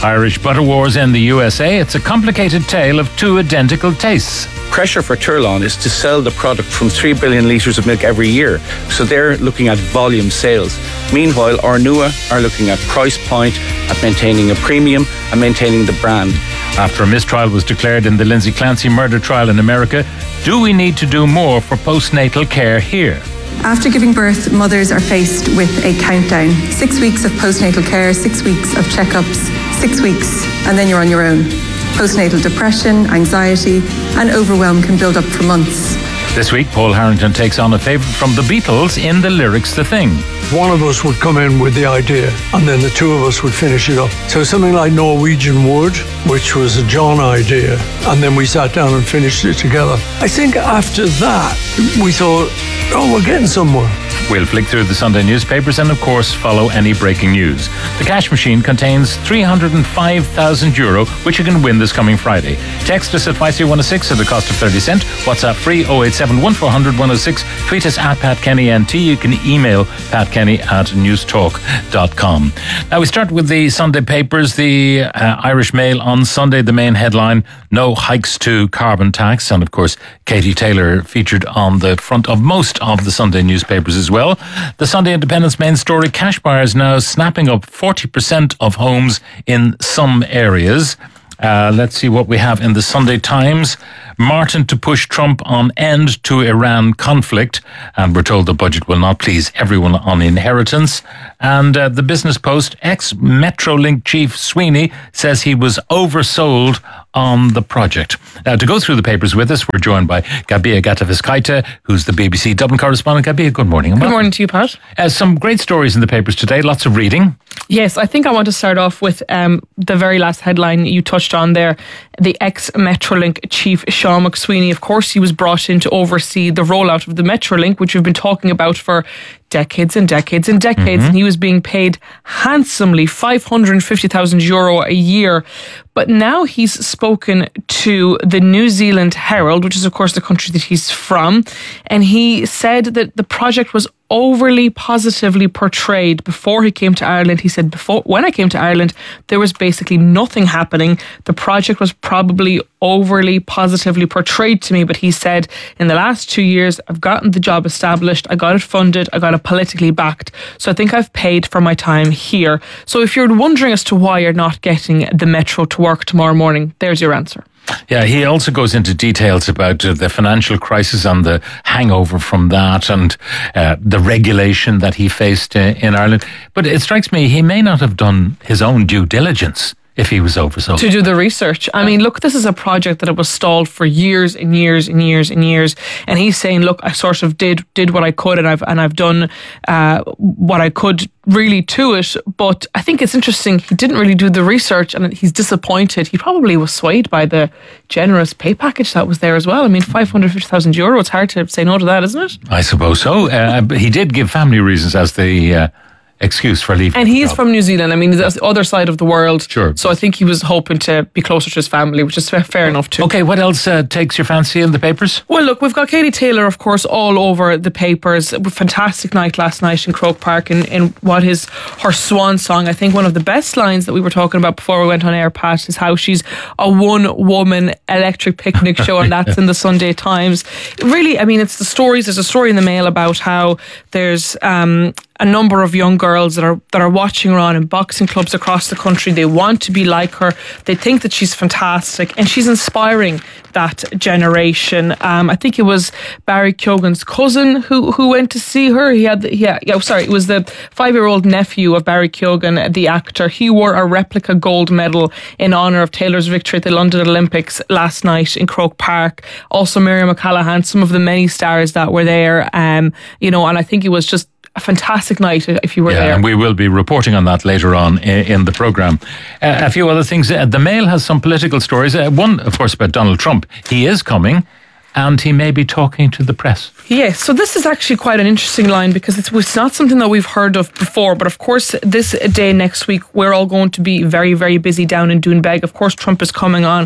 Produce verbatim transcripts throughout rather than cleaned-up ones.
Irish butter wars in the U S A. It's a complicated tale of two identical tastes. Pressure for Turlon is to sell the product from three billion litres of milk every year. So they're looking at volume sales. Meanwhile, Arnua are looking at price point, at maintaining a premium and maintaining the brand. After a mistrial was declared in the Lindsay Clancy murder trial in America, do we need to do more for postnatal care here? After giving birth, mothers are faced with a countdown. Six weeks of postnatal care, six weeks of checkups, six weeks, and then you're on your own. Postnatal depression, anxiety, and overwhelm can build up for months. This week, Paul Harrington takes on a favourite from the Beatles in the lyrics The Thing. One of us would come in with the idea and then the two of us would finish it up. So something like Norwegian Wood, which was a John idea, and then we sat down and finished it together. I think after that, we thought, oh, we're getting somewhere. We'll flick through the Sunday newspapers and, of course, follow any breaking news. The cash machine contains three hundred five thousand euro, which you can win this coming Friday. Text us at five three one six at the cost of thirty cent. WhatsApp free oh eight seven one four hundred one oh six. Tweet us at Pat Kenny N T. You can email patkenny at newstalk dot com. Now we start with the Sunday papers. The uh, Irish Mail on Sunday, the main headline, no hikes to carbon tax. And of course, Katie Taylor featured on the front of most of the Sunday newspapers as well. Well, the Sunday Independent's main story, cash buyers now snapping up forty percent of homes in some areas. Uh, let's see what we have in the Sunday Times. Martin to push Trump on end to Iran conflict. And we're told the budget will not please everyone on inheritance. And uh, the Business Post, ex-Metrolink chief Sweeney says he was oversold on the project. Now, to go through the papers with us, we're joined by Gabia Gataviskaite, who's the B B C Dublin correspondent. Gabia, good morning. Good morning to you, Pat. Uh, some great stories in the papers today, lots of reading. Yes, I think I want to start off with um, the very last headline you touched on there. The ex-Metrolink chief, Sean McSweeney, of course, he was brought in to oversee the rollout of the Metrolink, which we've been talking about for decades and decades and decades. Mm-hmm. And he was being paid handsomely, five hundred fifty thousand euro a year. But now he's spoken to the New Zealand Herald, which is, of course, the country that he's from. And he said that the project was overly positively portrayed before he came to Ireland. He said, before when I came to Ireland, there was basically nothing happening. The project was probably overly positively portrayed to me. But he said, in the last two years, I've gotten the job established. I got it funded. I got it politically backed. So I think I've paid for my time here. So if you're wondering as to why you're not getting the Metro to work tomorrow morning, there's your answer. Yeah, he also goes into details about uh, the financial crisis and the hangover from that and uh, the regulation that he faced uh, in Ireland. But it strikes me he may not have done his own due diligence if he was oversold. To do the research. I mean, look, this is a project that it was stalled for years and years and years and years. And he's saying, look, I sort of did did what I could and I've and I've done uh, what I could really to it. But I think it's interesting, he didn't really do the research and he's disappointed. He probably was swayed by the generous pay package that was there as well. I mean, five hundred fifty thousand euro, it's hard to say no to that, isn't it? I suppose so. Uh, but he did give family reasons as the Uh excuse for leaving. And he is from New Zealand. I mean, that's the other side of the world. Sure. So I think he was hoping to be closer to his family, which is fair, fair enough too. Okay, what else uh, takes your fancy in the papers? Well, look, we've got Katie Taylor, of course, all over the papers. A fantastic night last night in Croke Park in, in what is her swan song. I think one of the best lines that we were talking about before we went on air, Pat, is how she's a one-woman electric picnic show, and that's in the Sunday Times. Really, I mean, it's the stories. There's a story in the Mail about how there's um, a number of young girls that are that are watching her on in boxing clubs across the country. They want to be like her. They think that she's fantastic and she's inspiring that generation. Um, I think it was Barry Keoghan's cousin who who went to see her. He had, the, yeah, yeah, sorry, it was the five-year-old nephew of Barry Keoghan, the actor. He wore a replica gold medal in honour of Taylor's victory at the London Olympics last night in Croke Park. Also Miriam O'Callaghan, some of the many stars that were there. Um, you know, and I think it was just a fantastic night if you were yeah, there. And we will be reporting on that later on in, in the programme. Uh, a few other things. Uh, the Mail has some political stories. Uh, one, of course, about Donald Trump. He is coming and he may be talking to the press. Yes, so this is actually quite an interesting line because it's, it's not something that we've heard of before. But of course, this day next week, we're all going to be very, very busy down in Doonbeg. Of course, Trump is coming on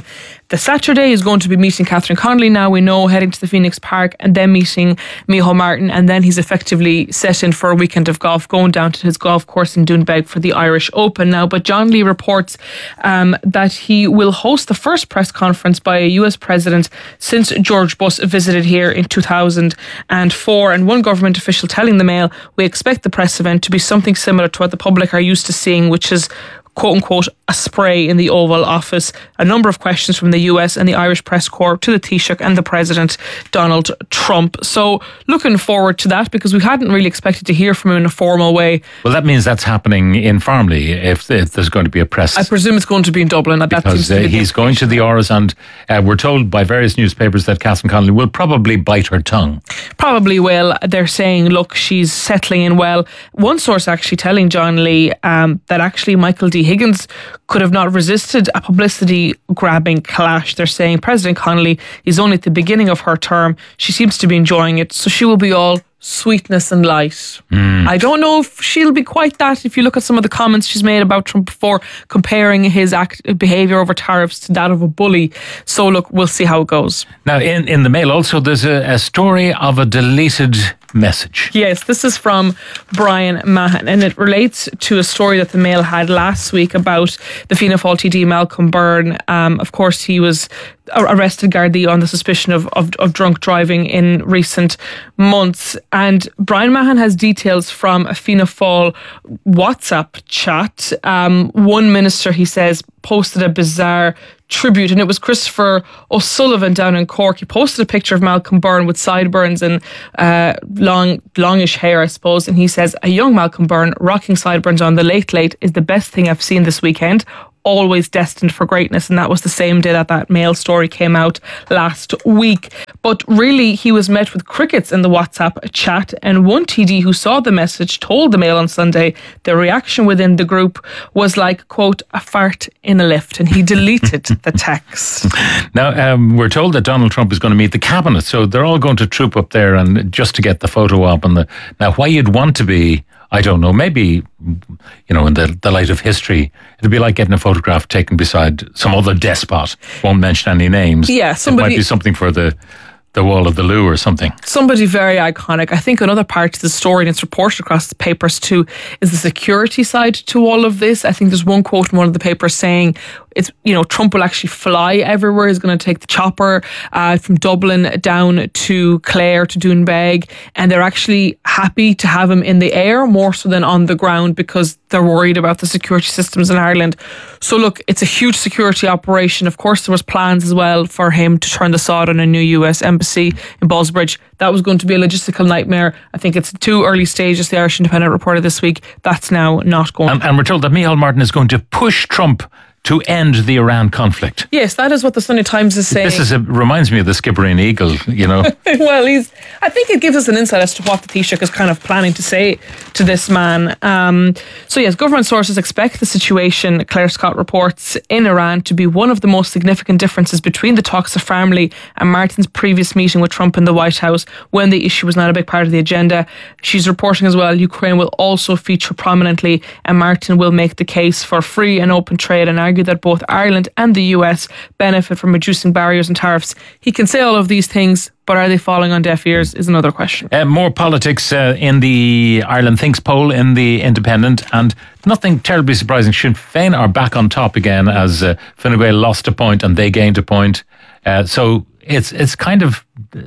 the Saturday is going to be meeting Catherine Connolly, now we know, heading to the Phoenix Park, and then meeting Micheál Martin, and then he's effectively set in for a weekend of golf, going down to his golf course in Doonbeg for the Irish Open now. But John Lee reports um, that he will host the first press conference by a U S president since George Bush visited here in two thousand four, and one government official telling the Mail, we expect the press event to be something similar to what the public are used to seeing, which is quote unquote a spray in the Oval Office. A number of questions from the U S and the Irish press corps to the Taoiseach and the President Donald Trump. So looking forward to that, because we hadn't really expected to hear from him in a formal way. Well, that means that's happening in Farmley if, if there's going to be a press. I presume it's going to be in Dublin. That because seems to be uh, he's going to the Áras, and uh, we're told by various newspapers that Catherine Connolly will probably bite her tongue. Probably will. They're saying, look, she's settling in well. One source actually telling John Lee um, that actually Michael D. Higgins could have not resisted a publicity grabbing clash. They're saying President Connolly is only at the beginning of her term. She seems to be enjoying it, so she will be all sweetness and light. Mm. I don't know if she'll be quite that. If you look at some of the comments she's made about Trump before, comparing his act, behaviour over tariffs to that of a bully. So look, we'll see how it goes. Now in, in the Mail also there's a, a story of a deleted message. Yes, this is from Brian Mahan, and it relates to a story that the Mail had last week about the Fianna Fáil T D Malcolm Byrne. Um, of course, he was arrested Gardaí on the suspicion of, of, of drunk driving in recent months. And Brian Mahan has details from a Fianna Fáil WhatsApp chat. Um, one minister, he says, posted a bizarre tribute, and it was Christopher O'Sullivan down in Cork. He posted a picture of Malcolm Byrne with sideburns and uh, long, longish hair, I suppose, and he says, a young Malcolm Byrne rocking sideburns on the Late Late is the best thing I've seen this weekend. Always destined for greatness. And that was the same day that that Mail story came out last week. But really, he was met with crickets in the WhatsApp chat, and one T D who saw the message told the Mail on Sunday the reaction within the group was like, quote, a fart in a lift, and he deleted the text. Now, um, we're told that Donald Trump is going to meet the cabinet, so they're all going to troop up there and just to get the photo op. And the now, why you'd want to be, I don't know, maybe, you know, in the, the light of history, it'd be like getting a photograph taken beside some other despot. Won't mention any names. Yeah, somebody. It might be something for the, the wall of the loo or something. Somebody very iconic. I think another part to the story, and it's reported across the papers too, is the security side to all of this. I think there's one quote in one of the papers saying, it's, you know, Trump will actually fly everywhere. He's going to take the chopper uh, from Dublin down to Clare to Doonbeg, and they're actually happy to have him in the air more so than on the ground because they're worried about the security systems in Ireland. So look, it's a huge security operation. Of course, there was plans as well for him to turn the sod on a new U S embassy in Ballsbridge. That was going to be a logistical nightmare. I think it's too early stages. The Irish Independent reported this week that's now not going. And, and we're told that Micheál Martin is going to push Trump to end the Iran conflict. Yes, that is what the Sunday Times is saying. This is a, reminds me of the Skibbereen Eagle, you know. Well, he's. I think it gives us an insight as to what the Taoiseach is kind of planning to say to this man. Um, so yes, government sources expect the situation, Claire Scott reports, in Iran to be one of the most significant differences between the talks of Farmley and Martin's previous meeting with Trump in the White House, when the issue was not a big part of the agenda. She's reporting as well, Ukraine will also feature prominently, and Martin will make the case for free and open trade and argue that both Ireland and the U S benefit from reducing barriers and tariffs. He can say all of these things, but are they falling on deaf ears is another question. Uh, more politics uh, in the Ireland Thinks poll in the Independent, and nothing terribly surprising. Sinn Féin are back on top again as uh, Fine Gael lost a point and they gained a point. Uh, so it's it's kind of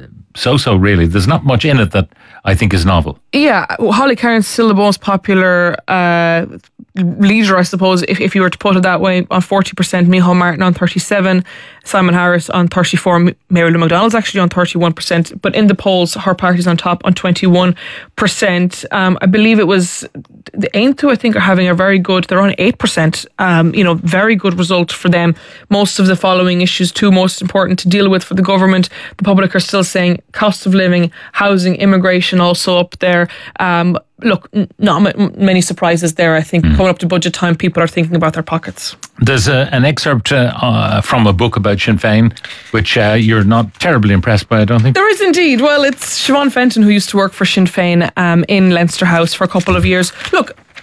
so-so really. There's not much in it that I think is novel. Yeah, Holly Cairns still the most popular uh, leader, I suppose, if, if you were to put it that way, on forty percent, Micheál Martin on thirty-seven, Simon Harris on thirty-four, Mary Lou McDonald's actually on thirty-one percent, but in the polls, her party's on top on twenty-one percent. Um, I believe it was the Aontú, I think, are having a very good, they're on eight percent, um, you know, very good result for them. Most of the following issues, too, most important to deal with for the government, the public are still saying cost of living, housing, immigration also up there. Um, look, not m- many surprises there. I think mm. coming up to budget time, people are thinking about their pockets. There's a, an excerpt uh, uh, from a book about Sinn Féin, which uh, you're not terribly impressed by, I don't think. There is indeed. Well, it's Siobhan Fenton, who used to work for Sinn Féin um, in Leinster House for a couple of years. Look,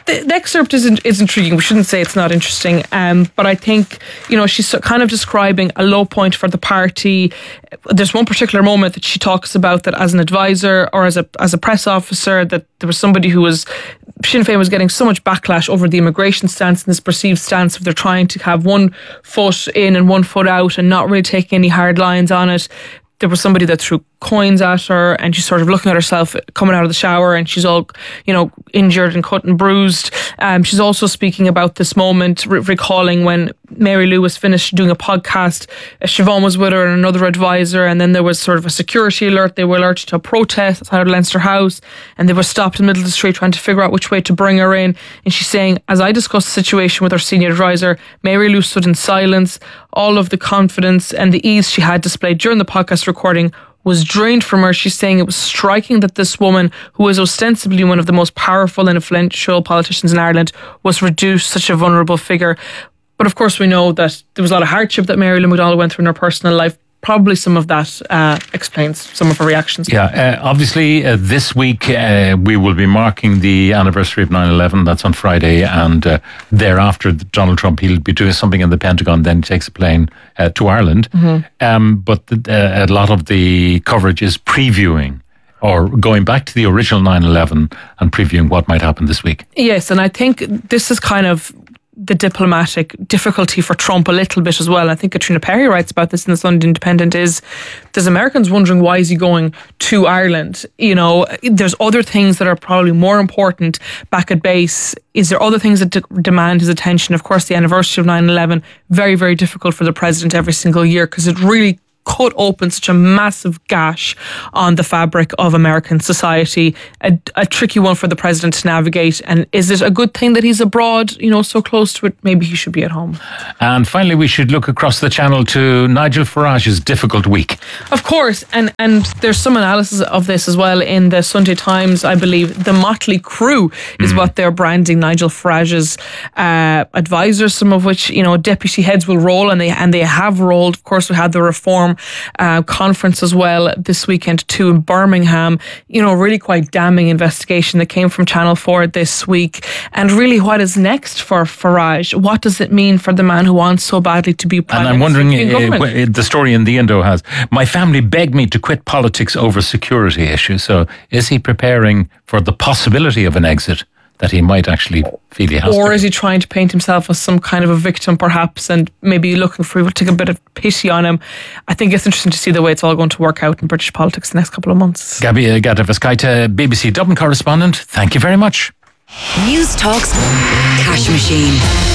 the, the excerpt is, is intriguing. We shouldn't say it's not interesting. Um, but I think, you know, she's kind of describing a low point for the party. There's one particular moment that she talks about that as an advisor or as a as a press officer, that there was somebody who was, Sinn Féin was getting so much backlash over the immigration stance and this perceived stance of they're trying to have one foot in and one foot out and not really taking any hard lines on it. There was somebody that threw coins at her and she's sort of looking at herself coming out of the shower and she's all, you know, injured and cut and bruised. Um, she's also speaking about this moment, re- recalling when Mary Lou was finished doing a podcast, uh, Siobhan was with her and another advisor, and then there was sort of a security alert. They were alerted to a protest outside of Leinster House and they were stopped in the middle of the street trying to figure out which way to bring her in. And she's saying, as I discussed the situation with her senior advisor, Mary Lou stood in silence. All of the confidence and the ease she had displayed during the podcast recording was drained from her. She's saying it was striking that this woman, who is ostensibly one of the most powerful and influential politicians in Ireland, was reduced to such a vulnerable figure. But of course we know that there was a lot of hardship that Mary Lou McDonald went through in her personal life. Probably some of that uh, explains some of her reactions. Yeah, uh, obviously uh, this week uh, we will be marking the anniversary of nine eleven. That's on Friday, and uh, thereafter Donald Trump, he'll be doing something in the Pentagon, then he takes a plane uh, to Ireland. Mm-hmm. Um, but the, uh, a lot of the coverage is previewing or going back to the original nine eleven and previewing what might happen this week. Yes, and I think this is kind of the diplomatic difficulty for Trump a little bit as well. I think Katrina Perry writes about this in the Sunday Independent, is there's Americans wondering why is he going to Ireland? You know, there's other things that are probably more important back at base. Is there other things that de- demand his attention? Of course, the anniversary of nine eleven, very, very difficult for the president every single year because it really cut open such a massive gash on the fabric of American society. A, a tricky one for the president to navigate. And is it a good thing that he's abroad, you know, so close to it? Maybe he should be at home. And finally, we should look across the channel to Nigel Farage's difficult week. Of course. And, and there's some analysis of this as well in the Sunday Times, I believe. The Motley Crew is mm. what they're branding Nigel Farage's uh, advisors, some of which, you know, deputy heads will roll, and they and they have rolled. Of course, we had the Reform Uh, conference as well this weekend too in Birmingham. You know, really quite damning investigation that came from Channel four this week. And really, what is next for Farage? What does it mean for the man who wants so badly to be prime minister? And I'm wondering, uh, the story in the Indo has, my family begged me to quit politics over security issues. So is he preparing for the possibility of an exit that he might actually feel he has Or to? is he trying to paint himself as some kind of a victim perhaps, and maybe looking for people to take a bit of pity on him? I think it's interesting to see the way it's all going to work out in British politics the next couple of months. Gabi Gadaveskaita, B B C Dublin correspondent, thank you very much. News Talks Cash Machine.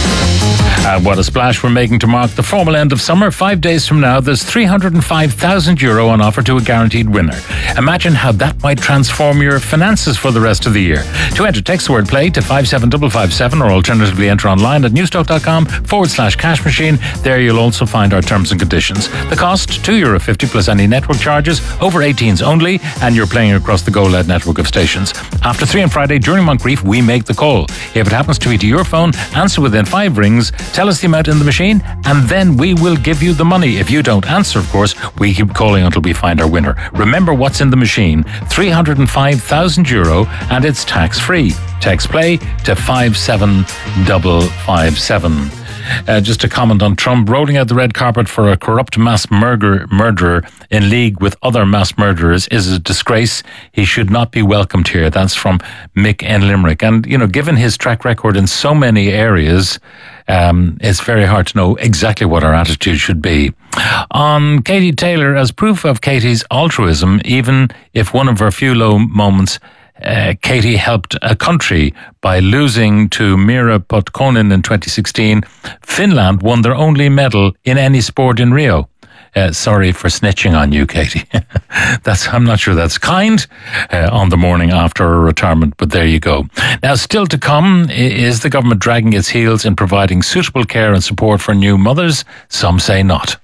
Uh, what a splash we're making to mark the formal end of summer. Five days from now, there's three hundred five thousand euro on offer to a guaranteed winner. Imagine how that might transform your finances for the rest of the year. To enter, text the word play to five seven five five seven or alternatively enter online at newstalk.com forward slash cash machine. There you'll also find our terms and conditions. The cost, two euro fifty plus any network charges, over eighteens only, and you're playing across the Go L E D network of stations. After three on Friday, during Moncrief, we make the call. If it happens to be to your phone, answer within five rings, tell us the amount in the machine, and then we will give you the money. If you don't answer, of course, we keep calling until we find our winner. Remember what's in the machine, three hundred five thousand euro, and it's tax-free. Text play to five seven five five seven. Uh, just a comment on Trump rolling out the red carpet for a corrupt mass murder, murderer in league with other mass murderers is a disgrace. He should not be welcomed here. That's from Mick in Limerick. And, you know, given his track record in so many areas, um, it's very hard to know exactly what our attitude should be. On Katie Taylor, as proof of Katie's altruism, even if one of her few low moments, Uh, Katie helped a country by losing to Mira Potkonen in twenty sixteen. Finland won their only medal in any sport in Rio. Uh, sorry for snitching on you, Katie. That's I'm not sure that's kind uh, on the morning after her retirement, but there you go. Now, still to come, is the government dragging its heels in providing suitable care and support for new mothers? Some say not.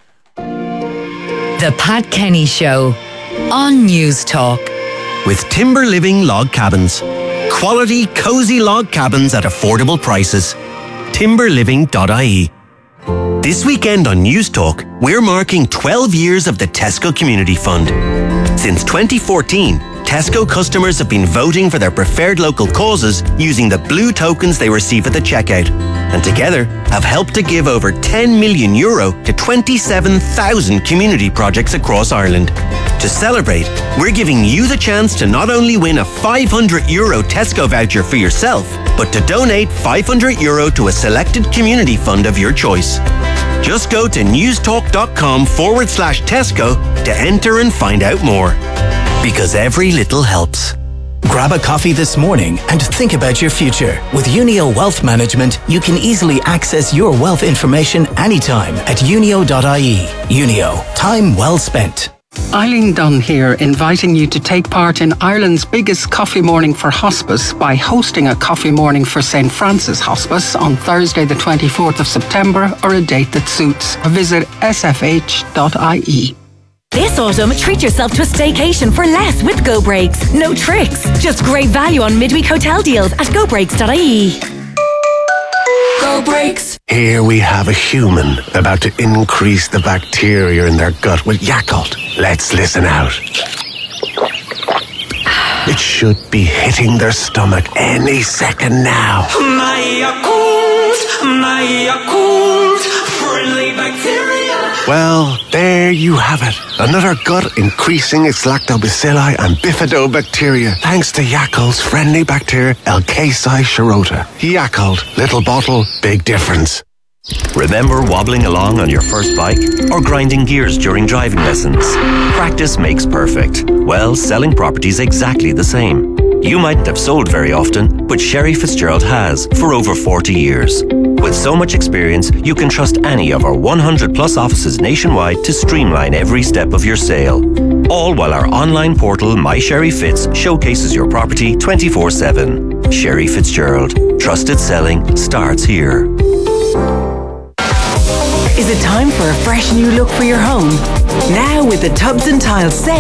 The Pat Kenny Show on News Talk. With Timber Living Log Cabins. Quality, cosy log cabins at affordable prices. timber living dot I E. This weekend on News Talk, we're marking twelve years of the Tesco Community Fund. Since twenty fourteen, Tesco customers have been voting for their preferred local causes using the blue tokens they receive at the checkout, and together have helped to give over ten million euro to twenty-seven thousand community projects across Ireland. To celebrate, we're giving you the chance to not only win a five hundred euro Tesco voucher for yourself, but to donate five hundred euro to a selected community fund of your choice. Just go to newstalk.com forward slash Tesco to enter and find out more. Because every little helps. Grab a coffee this morning and think about your future. With Unio Wealth Management, you can easily access your wealth information anytime at unio dot I E. Unio, time well spent. Eileen Dunn here, inviting you to take part in Ireland's biggest coffee morning for hospice by hosting a coffee morning for Saint Francis Hospice on Thursday the twenty-fourth of September, or a date that suits. Visit s f h dot I E. This autumn, treat yourself to a staycation for less with Go Breaks. No tricks, just great value on midweek hotel deals at go breaks dot I E. Go Breaks. Here we have a human about to increase the bacteria in their gut with Yakult. Let's listen out. It should be hitting their stomach any second now. My Yakult, my Yakult, friendly bacteria. Well, there you have it. Another gut increasing its lactobacilli and bifidobacteria thanks to Yakult's friendly bacteria Elkasi shirota. Yakult, little bottle, big difference. Remember wobbling along on your first bike or grinding gears during driving lessons? Practice makes perfect. Well, selling property's exactly the same. You mightn't have sold very often, but Sherry Fitzgerald has for over forty years. With so much experience, you can trust any of our one hundred plus offices nationwide to streamline every step of your sale. All while our online portal, My Sherry Fitz, showcases your property twenty-four seven. Sherry Fitzgerald. Trusted selling starts here. Is it time for a fresh new look for your home? Now with the Tubs and Tiles sale.